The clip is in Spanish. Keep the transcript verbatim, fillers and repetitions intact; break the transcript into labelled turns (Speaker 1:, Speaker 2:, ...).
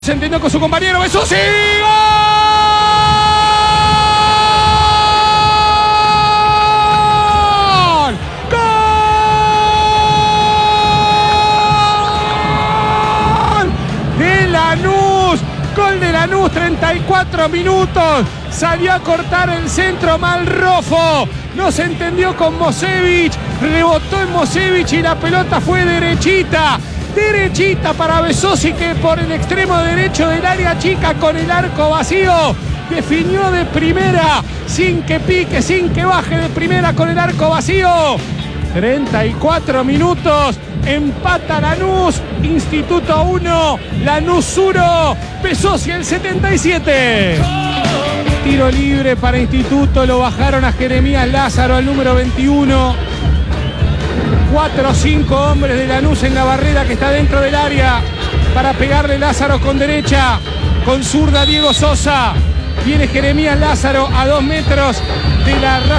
Speaker 1: Se entendió con su compañero Besusi. ¡Gol! ¡Gol! De Lanús. Gol de Lanús, treinta y cuatro minutos. Salió a cortar el centro Malrofo. No se entendió con Mosevich. Rebotó en Mosevich y la pelota fue derechita. Derechita para Besosi, que por el extremo derecho del área chica con el arco vacío definió de primera, sin que pique, sin que baje, de primera con el arco vacío. treinta y cuatro minutos, empata Lanús, Instituto uno, Lanús uno, Besosi el setenta y siete. Tiro libre para Instituto, lo bajaron a Jeremías Lázaro, al número veintiuno. Cuatro o cinco hombres de Lanús en la barrera que está dentro del área para pegarle Lázaro con derecha, con zurda Diego Sosa. Viene Jeremías Lázaro a dos metros de la